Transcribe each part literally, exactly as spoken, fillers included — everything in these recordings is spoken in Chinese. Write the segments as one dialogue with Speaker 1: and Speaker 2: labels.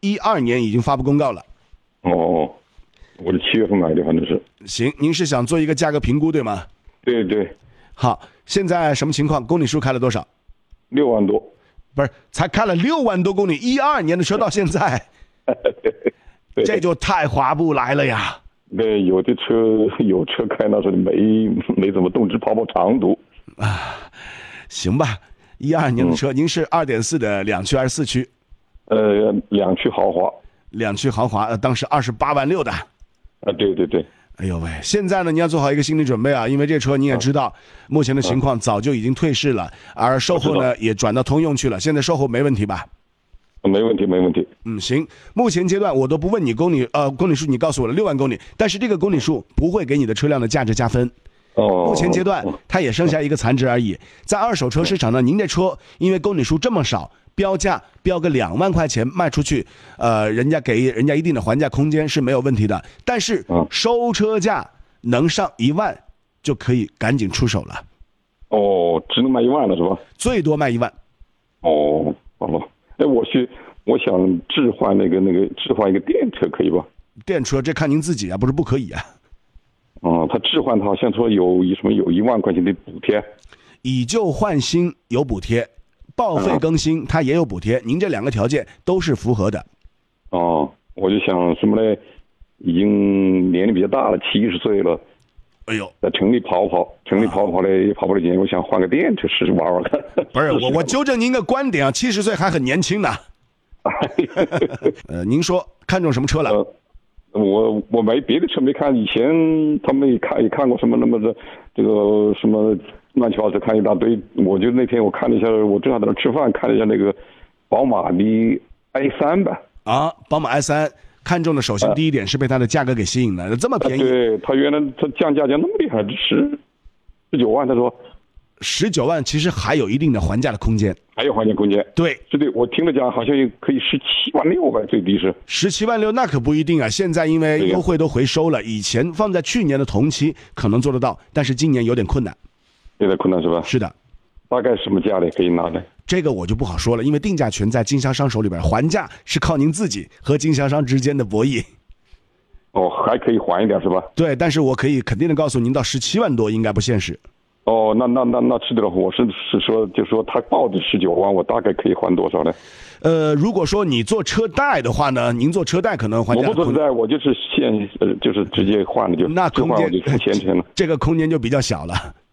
Speaker 1: 一二年已经发布公告了。
Speaker 2: 哦，我是七月份买的，反正是。
Speaker 1: 行，您是想做一个价格评估对吗？
Speaker 2: 对对。
Speaker 1: 好，现在什么情况？公里数开了多少？
Speaker 2: 六万多。
Speaker 1: 不是，才开了六万多公里，一二年的车到现在，这就太划不来了呀。
Speaker 2: 对，有的车有车开那时候没没怎么动，只跑跑长途。
Speaker 1: 啊，行吧，一二年的车，嗯、您是二点四的两驱还是四驱？
Speaker 2: 呃，两驱豪华。
Speaker 1: 两驱豪华，呃、当时二十八万六的。
Speaker 2: 啊，对对对。
Speaker 1: 哎呦喂，现在呢，你要做好一个心理准备啊，因为这车你也知道，目前的情况早就已经退市了，而售后呢也转到通用去了。现在售后没问题吧？
Speaker 2: 没问题，没问题。
Speaker 1: 嗯，行。目前阶段我都不问你公里，呃，公里数你告诉我了六万公里，但是这个公里数不会给你的车辆的价值加分。
Speaker 2: 哦。
Speaker 1: 目前阶段它也剩下一个残值而已。在二手车市场呢，您这车因为公里数这么少，标价标个两万块钱卖出去，呃，人家给人家一定的还价空间是没有问题的。但是收车价能上一万，就可以赶紧出手了。
Speaker 2: 哦，只能卖一万了是吧？
Speaker 1: 最多卖一万。
Speaker 2: 哦，好了。哎，我去，我想置换那个那个置换一个电车可以吧？
Speaker 1: 电车这看您自己啊，不是不可以啊。
Speaker 2: 哦，他置换他好像说有什么有一万块钱的补贴，
Speaker 1: 以旧换新有补贴。报废更新它也有补贴，您这两个条件都是符合的。
Speaker 2: 哦，我就想什么呢？已经年龄比较大了，七十岁了。
Speaker 1: 哎呦，
Speaker 2: 在城里跑跑，城里跑跑嘞，也跑不了几年，我想换个电车试试玩玩看。
Speaker 1: 不是我，我纠正您个观点啊，七十岁还很年轻呢。呃，您说看中什么车了？
Speaker 2: 呃、我我没别的车没看，以前他们也看也看过什么那么的这个什么。乱七八糟看一大堆，我就那天我看了一下，我正好在那吃饭，看了一下那个宝马的 i 三吧。
Speaker 1: 啊，宝马 i 三看中的首先第一点是被它的价格给吸引了，这么便宜。
Speaker 2: 对，它原来它降价降那么厉害，十十九万，他说
Speaker 1: 十九万其实还有一定的还价的空间，
Speaker 2: 还有还价空间。
Speaker 1: 对，
Speaker 2: 是的，我听了讲好像可以十七万六吧，最低是
Speaker 1: 十七万六，那可不一定啊。现在因为优惠都回收了，以前放在去年的同期可能做得到，但是今年有点困难。
Speaker 2: 有点困难是吧？
Speaker 1: 是的。
Speaker 2: 大概什么价呢？可以拿呢？
Speaker 1: 这个我就不好说了，因为定价权在经销商手里边，还价是靠您自己和经销商之间的博弈。
Speaker 2: 哦，还可以还一点是吧？
Speaker 1: 对，但是我可以肯定的告诉您，到十七万多应该不现实。
Speaker 2: 哦，那那那那是的，我是是说，就是说他报的十九万，我大概可以还多少呢？
Speaker 1: 呃，如果说你做车贷的话呢，您做车贷可能还价。
Speaker 2: 我不做车贷，我就是现呃，就是直接换了就。
Speaker 1: 那空间
Speaker 2: 就付钱钱了。
Speaker 1: 这个空间就比较小了。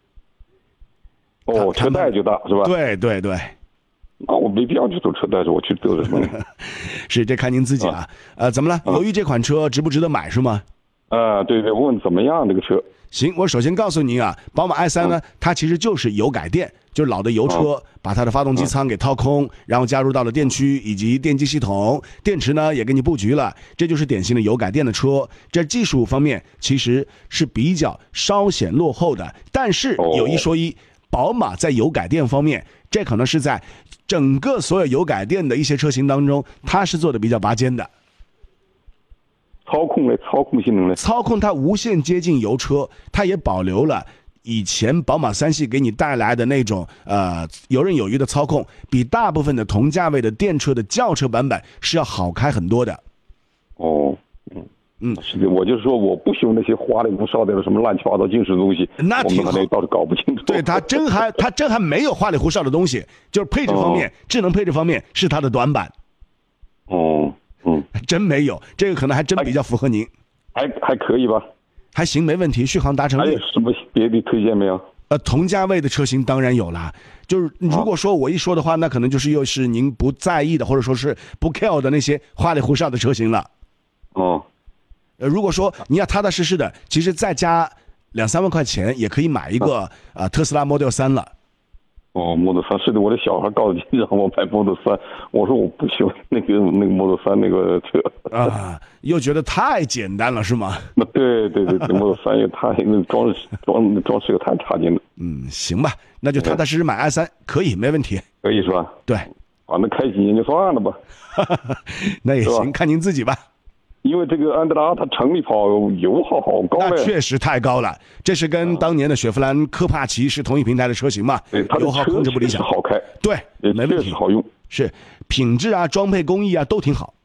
Speaker 2: 哦，车贷就大是吧？
Speaker 1: 对对对。
Speaker 2: 那我没必要去做车贷，我去做什么？
Speaker 1: 是，这看您自己啊。呃，怎么了？由于这款车值不值得买是吗？
Speaker 2: 啊，对对，问怎么样这个车？
Speaker 1: 行，我首先告诉您啊，宝马 i 三呢，它其实就是油改电，就是老的油车把它的发动机舱给掏空，然后加入到了电驱以及电机系统，电池呢也给你布局了，这就是典型的油改电的车。这技术方面其实是比较稍显落后的，但是有一说一，宝马在油改电方面，这可能是在整个所有油改电的一些车型当中，它是做的比较拔尖的。
Speaker 2: 操控嘞，操控性能嘞，
Speaker 1: 操控它无限接近油车，它也保留了以前宝马三系给你带来的那种呃游刃有余的操控，比大部分的同价位的电车的轿车版本是要好开很多的。
Speaker 2: 哦，嗯嗯，是的，我就是说我不修那些花里胡哨的什么乱七八糟金属的东西，
Speaker 1: 那挺好，
Speaker 2: 我们倒是搞不清楚。
Speaker 1: 对，它真还它真还没有花里胡哨的东西，就是配置方面、哦、智能配置方面是它的短板。
Speaker 2: 哦。嗯，
Speaker 1: 真没有，这个可能还真比较符合您，
Speaker 2: 还还可以吧，
Speaker 1: 还行，没问题，续航达成率。
Speaker 2: 还有什么别的推荐没有？
Speaker 1: 呃，同价位的车型当然有啦，就是如果说我一说的话，那可能就是又是您不在意的，或者说是不 care 的那些花里胡哨的车型了。
Speaker 2: 哦，
Speaker 1: 呃，如果说你要踏踏实实的，其实再加两三万块钱也可以买一个啊、呃、特斯拉 Model 三了。
Speaker 2: 哦 ，Model 三是的，我的小孩告诉让我买 Model 三，我说我不喜欢那个那个 Model 三那个车
Speaker 1: 啊，又觉得太简单了是吗？
Speaker 2: 那对对对对 ，Model 三也太那装装装饰也太差劲了。
Speaker 1: 嗯，行吧，那就踏踏实实买 i 三，可以没问题。
Speaker 2: 可以是吧？
Speaker 1: 对，
Speaker 2: 反正开几年就算了吧。
Speaker 1: 那也行，看您自己吧。
Speaker 2: 因为这个安德拉它城里跑油耗好高，
Speaker 1: 那确实太高了。这是跟当年的雪佛兰科帕奇是同一平台的车型嘛？油耗控制不理想，
Speaker 2: 好开，
Speaker 1: 对，没问题，
Speaker 2: 好用，
Speaker 1: 是品质啊、装配工艺啊都挺好。